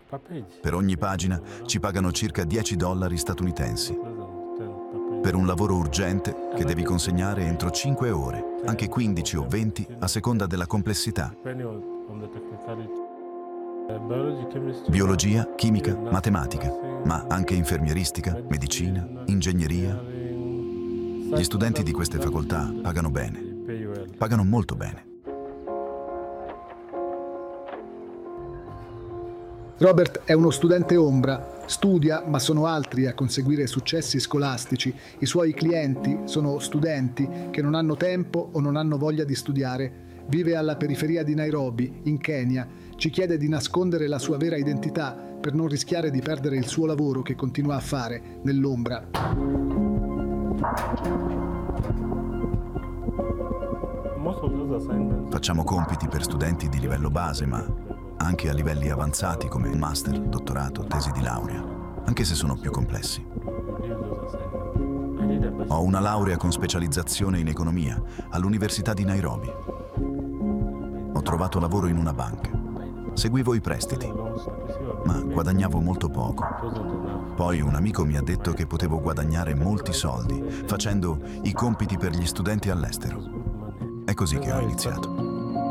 Per ogni pagina ci pagano circa $10 statunitensi. Per un lavoro urgente che devi consegnare entro 5 ore, anche 15 o 20 a seconda della complessità. Biologia, chimica, matematica, ma anche infermieristica, medicina, ingegneria. Gli studenti di queste facoltà pagano bene, pagano molto bene. Robert è uno studente ombra, studia, ma sono altri a conseguire successi scolastici. I suoi clienti sono studenti che non hanno tempo o non hanno voglia di studiare. Vive alla periferia di Nairobi, in Kenya. Ci chiede di nascondere la sua vera identità per non rischiare di perdere il suo lavoro che continua a fare nell'ombra. Facciamo compiti per studenti di livello base, ma anche a livelli avanzati come master, dottorato, tesi di laurea, anche se sono più complessi. Ho una laurea con specializzazione in economia all'Università di Nairobi. Ho trovato lavoro in una banca. Seguivo i prestiti, ma guadagnavo molto poco. Poi un amico mi ha detto che potevo guadagnare molti soldi facendo i compiti per gli studenti all'estero. È così che ho iniziato.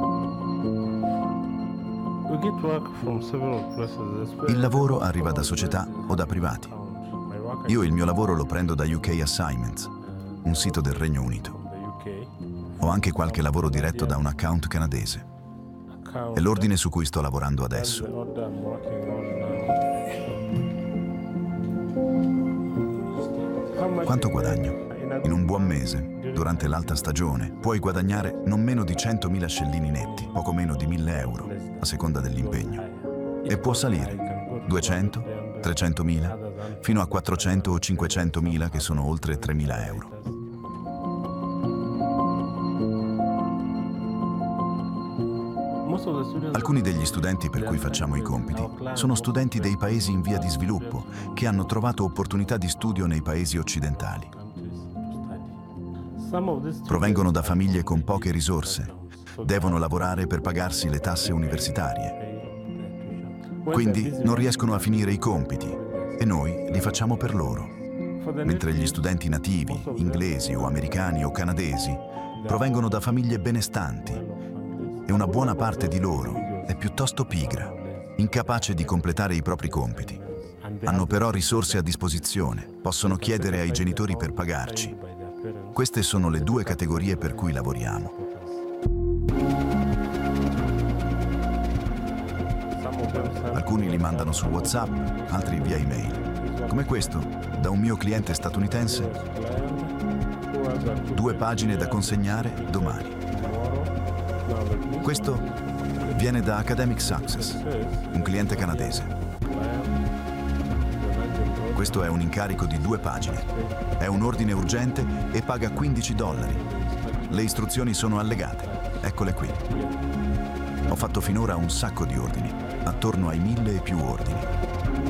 Il lavoro arriva da società o da privati. Io il mio lavoro lo prendo da UK Assignments, un sito del Regno Unito. Ho anche qualche lavoro diretto da un account canadese. È l'ordine su cui sto lavorando adesso. Quanto guadagno? In un buon mese, durante l'alta stagione, puoi guadagnare non meno di 100.000 scellini netti, poco meno di 1.000 euro, a seconda dell'impegno. E può salire 200, 300.000, fino a 400 o 500.000 che sono oltre 3.000 euro. Alcuni degli studenti per cui facciamo i compiti sono studenti dei paesi in via di sviluppo che hanno trovato opportunità di studio nei paesi occidentali. Provengono da famiglie con poche risorse, devono lavorare per pagarsi le tasse universitarie. Quindi non riescono a finire i compiti e noi li facciamo per loro. Mentre gli studenti nativi, inglesi o americani o canadesi, provengono da famiglie benestanti e una buona parte di loro è piuttosto pigra, incapace di completare i propri compiti. Hanno però risorse a disposizione, possono chiedere ai genitori per pagarci. Queste sono le due categorie per cui lavoriamo. Alcuni li mandano su WhatsApp, altri via email. Come questo, da un mio cliente statunitense, 2 pagine da consegnare domani. Questo viene da Academic Success, un cliente canadese. Questo è un incarico di 2 pagine. È un ordine urgente e paga $15. Le istruzioni sono allegate. Eccole qui. Ho fatto finora un sacco di ordini, attorno ai 1.000 e più ordini.